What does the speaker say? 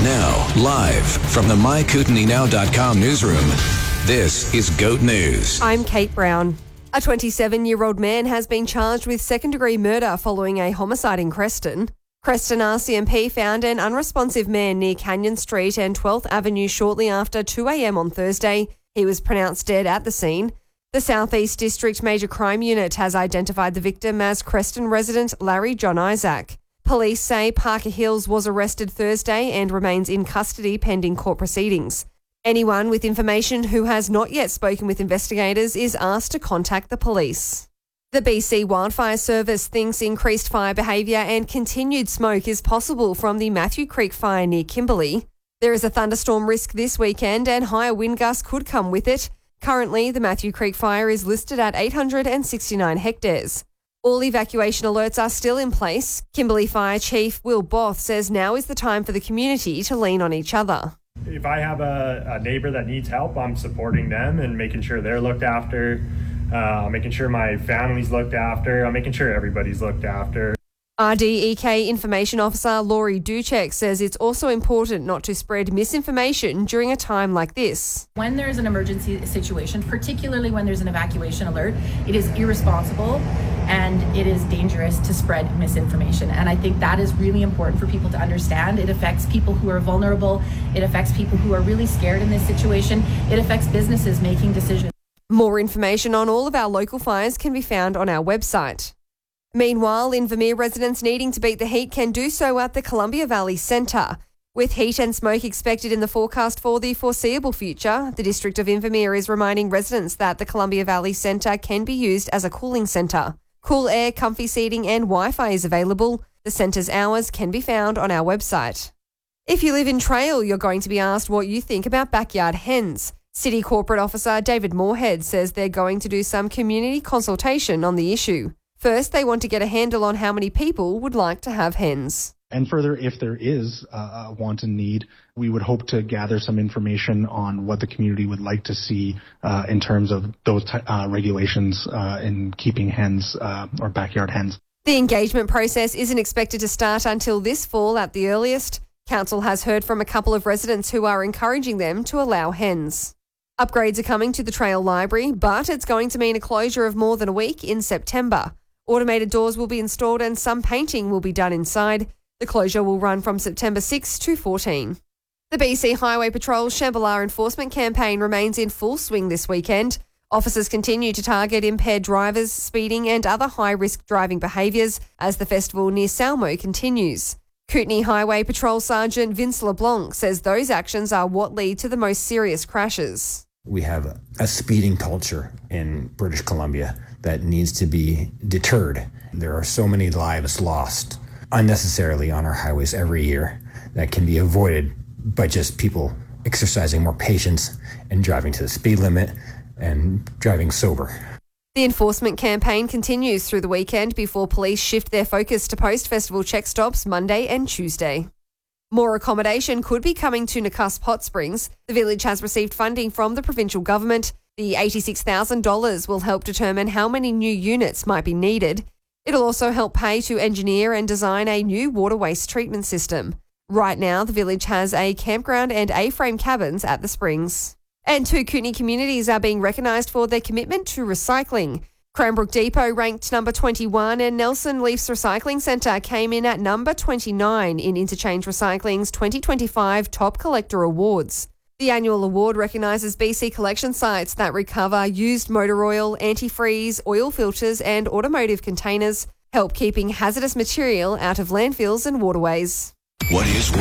Now, live from the MyKootenainow.com newsroom, this is GOAT News. I'm Kate Brown. A 27-year-old man has been charged with second-degree murder following a homicide in Creston. Creston RCMP found an unresponsive man near Canyon Street and 12th Avenue shortly after 2 a.m. on Thursday. He was pronounced dead at the scene. The South East District Major Crime Unit has identified the victim as Creston resident Larry John Isaac. Police say Parker Hills was arrested Thursday and remains in custody pending court proceedings. Anyone with information who has not yet spoken with investigators is asked to contact the police. The BC Wildfire Service thinks increased fire behaviour and continued smoke is possible from the Matthew Creek fire near Kimberley. There is a thunderstorm risk this weekend and higher wind gusts could come with it. Currently, the Matthew Creek fire is listed at 869 hectares. All evacuation alerts are still in place. Kimberley Fire Chief Will Both says now is the time for the community to lean on each other. If I have a neighbour that needs help, I'm supporting them and making sure they're looked after, making sure my family's looked after, I'm making sure everybody's looked after. RDEK Information Officer Laurie Duchek says it's also important not to spread misinformation during a time like this. When there's an emergency situation, particularly when there's an evacuation alert, it is irresponsible and it is dangerous to spread misinformation. And I think that is really important for people to understand. It affects people who are vulnerable. It affects people who are really scared in this situation. It affects businesses making decisions. More information on all of our local fires can be found on our website. Meanwhile, in Vermeer, residents needing to beat the heat can do so at the Columbia Valley Centre. With heat and smoke expected in the forecast for the foreseeable future, the District of Invermere is reminding residents that the Columbia Valley Centre can be used as a cooling centre. Cool air, comfy seating and Wi-Fi is available. The centre's hours can be found on our website. If you live in Trail, you're going to be asked what you think about backyard hens. City Corporate Officer David Moorhead says they're going to do some community consultation on the issue. First, they want to get a handle on how many people would like to have hens. And further, if there is a want and need, we would hope to gather some information on what the community would like to see in terms of those regulations in keeping hens or backyard hens. The engagement process isn't expected to start until this fall at the earliest. Council has heard from a couple of residents who are encouraging them to allow hens. Upgrades are coming to the Trail Library, but it's going to mean a closure of more than a week in September. Automated doors will be installed and some painting will be done inside. The closure will run from September 6 to 14. The BC Highway Patrol's Shambhala enforcement campaign remains in full swing this weekend. Officers continue to target impaired drivers, speeding and other high-risk driving behaviours as the festival near Salmo continues. Kootenay Highway Patrol Sergeant Vince LeBlanc says those actions are what lead to the most serious crashes. We have a speeding culture in British Columbia that needs to be deterred. There are so many lives lost unnecessarily on our highways every year that can be avoided by just people exercising more patience and driving to the speed limit and driving sober. The enforcement campaign continues through the weekend before police shift their focus to post-festival check stops Monday and Tuesday. More accommodation could be coming to Nakusp Hot Springs. The village has received funding from the provincial government. The $86,000 will help determine how many new units might be needed. It'll also help pay to engineer and design a new water waste treatment system. Right now, the village has a campground and A-frame cabins at the Springs. And 2 Kootenay communities are being recognised for their commitment to recycling. Cranbrook Depot ranked number 21 and Nelson Leafs Recycling Centre came in at number 29 in Interchange Recycling's 2025 Top Collector Awards. The annual award recognises BC collection sites that recover used motor oil, antifreeze, oil filters and automotive containers, help keeping hazardous material out of landfills and waterways. What is